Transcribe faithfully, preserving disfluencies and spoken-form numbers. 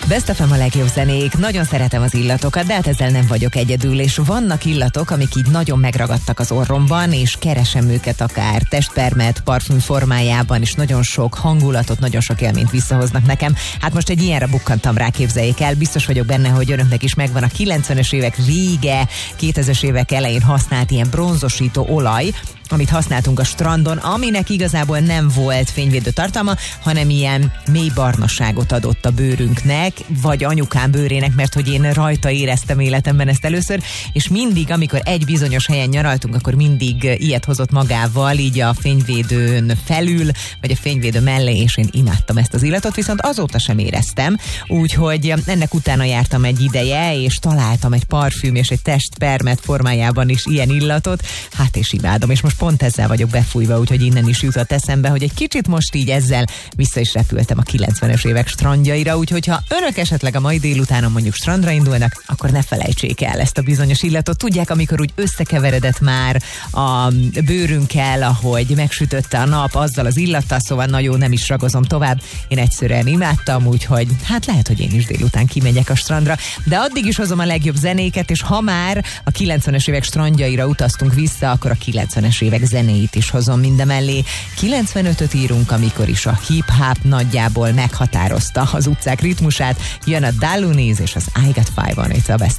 Best ef em a legjobb zenék, nagyon szeretem az illatokat, de hát ezzel nem vagyok egyedül, és vannak illatok, amik így nagyon megragadtak az orromban, és keresem őket akár testpermet, parfüm formájában, és nagyon sok hangulatot, nagyon sok élményt visszahoznak nekem. Hát most egy ilyenre bukkantam rá, képzeljék el, biztos vagyok benne, hogy önöknek is megvan a kilencvenes évek vége, kétezres évek elején használt ilyen bronzosító olaj, amit használtunk a strandon, aminek igazából nem volt fényvédő tartalma, hanem ilyen mély barnaságot adott a bőrünknek, vagy anyukám bőrének, mert hogy én rajta éreztem életemben ezt először, és mindig, amikor egy bizonyos helyen nyaraltunk, akkor mindig ilyet hozott magával, így a fényvédőn felül, vagy a fényvédő mellé, és én imádtam ezt az illatot, viszont azóta sem éreztem, úgyhogy ennek utána jártam egy ideje, és találtam egy parfüm és egy testpermet formájában is ilyen illatot, hát és imádom, és most pont ezzel vagyok befújva, úgyhogy innen is jutott eszembe, hogy egy kicsit most így ezzel vissza is repültem a kilencvenes évek strandjaira, úgyhogy ha önök esetleg a mai délutánon mondjuk strandra indulnak, akkor ne felejtsék el ezt a bizonyos illatot. Tudják, amikor úgy összekeveredett már a bőrünkkel, ahogy megsütötte a nap azzal az illattal, szóval nagyon nem is ragozom tovább. Én egyszerűen imádtam, úgyhogy hát lehet, hogy én is délután kimegyek a strandra, de addig is hozom a legjobb zenéket, és ha már a kilencvenes évek strandjaira utaztunk vissza, akkor a kilencvenes évek zenéit is hozom mindemellé. kilencvenötöt írunk, amikor is a hip-hop nagyjából meghatározta az utcák ritmusát. Jön a Daluniz és az I Got Five on It, a Best